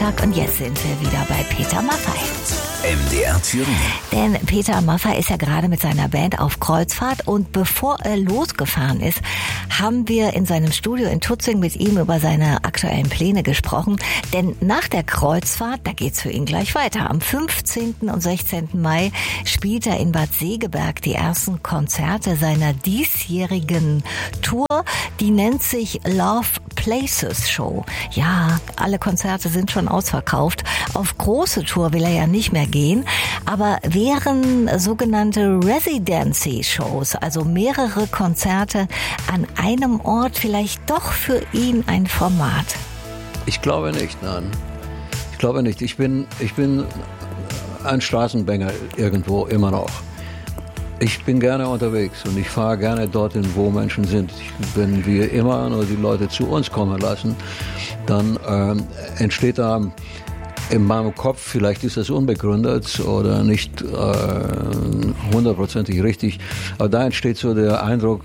Freitag und jetzt sind wir wieder bei Peter Maffay. MDR Thüringen. Denn Peter Maffay ist ja gerade mit seiner Band auf Kreuzfahrt und bevor er losgefahren ist, haben wir in seinem Studio in Tutzing mit ihm über seine aktuellen Pläne gesprochen. Denn nach der Kreuzfahrt, da geht's für ihn gleich weiter. Am 15. und 16. Mai spielt er in Bad Segeberg die ersten Konzerte seiner diesjährigen Tour. Die nennt sich Love Places Show. Ja, alle Konzerte sind schon ausverkauft. Auf große Tour will er ja nicht mehr gehen, aber wären sogenannte Residency-Shows, also mehrere Konzerte an einem Ort, vielleicht doch für ihn ein Format? Ich glaube nicht, nein. Ich glaube nicht. Ich bin ein Straßenbänger irgendwo immer noch. Ich bin gerne unterwegs und ich fahre gerne dorthin, wo Menschen sind. Wenn wir immer nur die Leute zu uns kommen lassen, dann entsteht da in meinem Kopf, vielleicht ist das unbegründet oder nicht hundertprozentig richtig, aber da entsteht so der Eindruck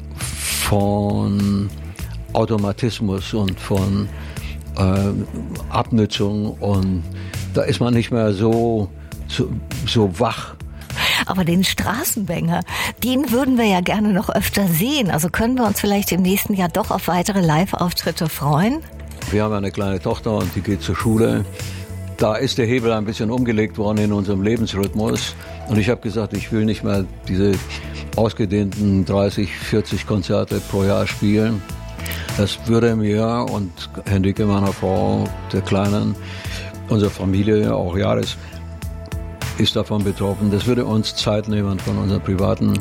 von Automatismus und von Abnutzung und da ist man nicht mehr so wach. Aber den Straßenbänger, den würden wir ja gerne noch öfter sehen. Also können wir uns vielleicht im nächsten Jahr doch auf weitere Live-Auftritte freuen? Wir haben eine kleine Tochter und die geht zur Schule. Da ist der Hebel ein bisschen umgelegt worden in unserem Lebensrhythmus. Und ich habe gesagt, ich will nicht mehr diese ausgedehnten 30, 40 Konzerte pro Jahr spielen. Das würde mir und Henrike, meiner Frau, der Kleinen, unserer Familie, auch Jahres, ist davon betroffen. Das würde uns Zeit nehmen von unserem privaten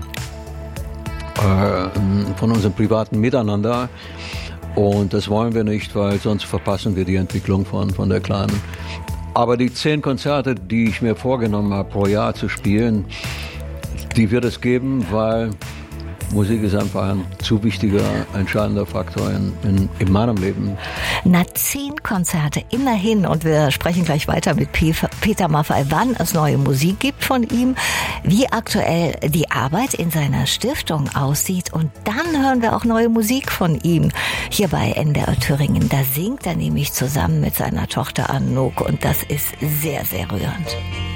Miteinander. Und das wollen wir nicht, weil sonst verpassen wir die Entwicklung von der Kleinen. Aber die 10 Konzerte, die ich mir vorgenommen habe, pro Jahr zu spielen, die wird es geben, weil Musik ist einfach ein zu wichtiger, entscheidender Faktor in meinem Leben. 10 Konzerte, immerhin. Und wir sprechen gleich weiter mit Peter Maffay, wann es neue Musik gibt von ihm, wie aktuell die Arbeit in seiner Stiftung aussieht. Und dann hören wir auch neue Musik von ihm hier bei NDR Thüringen. Da singt er nämlich zusammen mit seiner Tochter Anouk und das ist sehr, sehr rührend.